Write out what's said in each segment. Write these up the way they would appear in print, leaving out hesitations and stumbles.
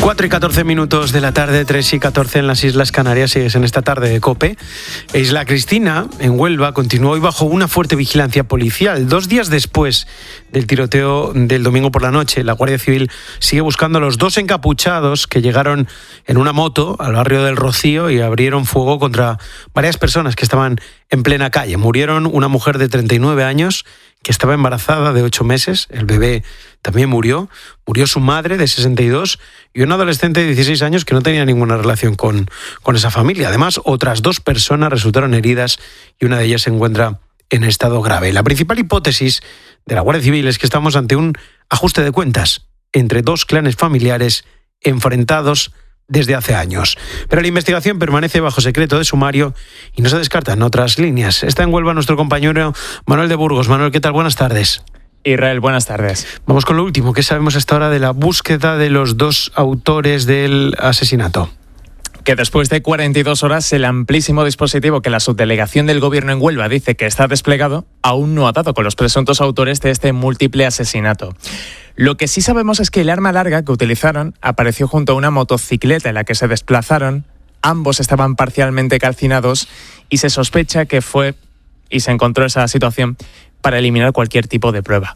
4:14 de la tarde, 3:14 en las Islas Canarias. Sigues en esta tarde de COPE. Isla Cristina, en Huelva, continuó hoy bajo una fuerte vigilancia policial. 2 días después del tiroteo del domingo por la noche, la Guardia Civil sigue buscando a los 2 encapuchados que llegaron en una moto al barrio del Rocío y abrieron fuego contra varias personas que estaban en plena calle. Murieron una mujer de 39 años que estaba embarazada de 8 meses, el bebé también murió su madre de 62 y un adolescente de 16 años que no tenía ninguna relación con esa familia. Además, otras 2 personas resultaron heridas y una de ellas se encuentra en estado grave. La principal hipótesis de la Guardia Civil es que estamos ante un ajuste de cuentas entre 2 clanes familiares enfrentados desde hace años. Pero la investigación permanece bajo secreto de sumario y no se descartan otras líneas. Está en Huelva nuestro compañero Manuel de Burgos. Manuel, ¿qué tal? Buenas tardes. Israel, buenas tardes. Vamos con lo último. ¿Qué sabemos hasta ahora de la búsqueda de los 2 autores del asesinato? Que después de 42 horas, el amplísimo dispositivo que la subdelegación del Gobierno en Huelva dice que está desplegado, aún no ha dado con los presuntos autores de este múltiple asesinato. Lo que sí sabemos es que el arma larga que utilizaron apareció junto a una motocicleta en la que se desplazaron. Ambos estaban parcialmente calcinados y se sospecha que fue y se encontró esa situación para eliminar cualquier tipo de prueba.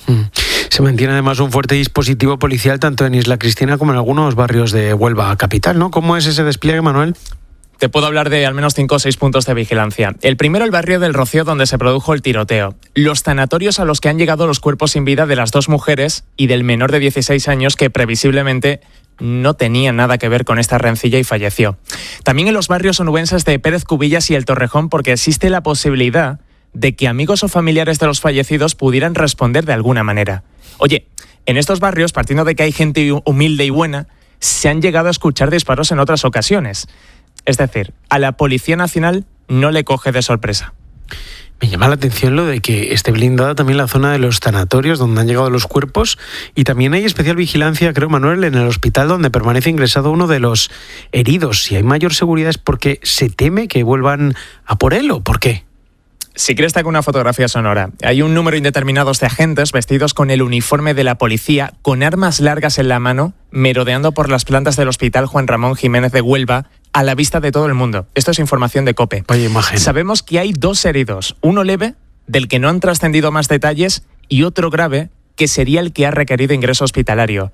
Se mantiene además un fuerte dispositivo policial tanto en Isla Cristina como en algunos barrios de Huelva capital, ¿no? ¿Cómo es ese despliegue, Manuel? Te puedo hablar de al menos 5 o 6 puntos de vigilancia. El primero, el barrio del Rocío, donde se produjo el tiroteo. Los tanatorios a los que han llegado los cuerpos sin vida de las 2 mujeres y del menor de 16 años que previsiblemente no tenía nada que ver con esta rencilla y falleció. También en los barrios onubenses de Pérez Cubillas y El Torrejón, porque existe la posibilidad de que amigos o familiares de los fallecidos pudieran responder de alguna manera. Oye, en estos barrios, partiendo de que hay gente humilde y buena, se han llegado a escuchar disparos en otras ocasiones. Es decir, a la Policía Nacional no le coge de sorpresa. Me llama la atención lo de que esté blindada también la zona de los tanatorios donde han llegado los cuerpos y también hay especial vigilancia, creo, Manuel, en el hospital donde permanece ingresado uno de los heridos. Si hay mayor seguridad es porque se teme que vuelvan a por él, ¿o por qué? Si quieres, te hago una fotografía sonora. Hay un número indeterminado de agentes vestidos con el uniforme de la policía, con armas largas en la mano, merodeando por las plantas del Hospital Juan Ramón Jiménez de Huelva, a la vista de todo el mundo. Esto es información de COPE. Vaya imagen. Sabemos que hay 2 heridos, uno leve, del que no han trascendido más detalles, y otro grave, que sería el que ha requerido ingreso hospitalario.